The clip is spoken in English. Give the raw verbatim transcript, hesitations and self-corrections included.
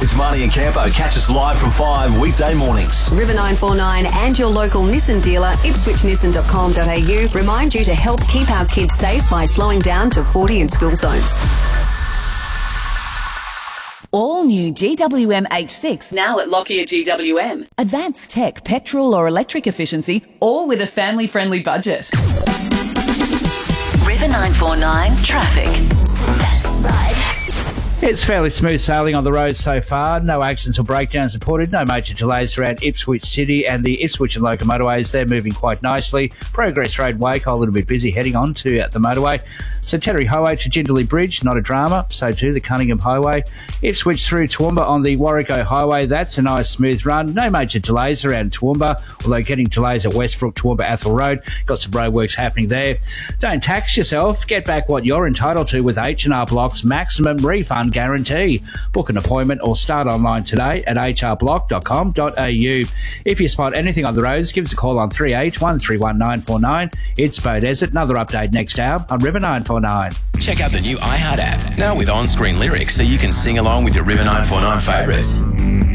It's Marnie and Campo. Catch us live from five weekday mornings. River nine four nine and your local Nissan dealer, ipswich nissan dot com dot a u, remind you to help keep our kids safe by slowing down to forty in school zones. All new G W M H six now at Lockyer G W M. Advanced tech, petrol or electric efficiency, all with a family-friendly budget. River nine four nine traffic. It's fairly smooth sailing on the road so far. No accidents or breakdowns reported. No major delays around Ipswich City and the Ipswich and Local motorways. They're moving quite nicely. Progress Road, Waco, a little bit busy heading on to the motorway. So Terry Highway to Jindalee Bridge, not a drama. So too the Cunningham Highway. Ipswich through Toowoomba on the Warrego Highway. That's a nice smooth run. No major delays around Toowoomba, although getting delays at Westbrook, Toowoomba, Athol Road. Got some roadworks happening there. Don't tax yourself. Get back what you're entitled to with H and R Block's maximum refund guarantee. Book an appointment or start online today at h r block dot com dot a u. If you spot anything on the roads, give us a call on three eight one three one nine four nine. It's Bo Desert. Another update next hour on River nine four nine. Check out the new iHeart app, now with on-screen lyrics so you can sing along with your River nine four nine favourites.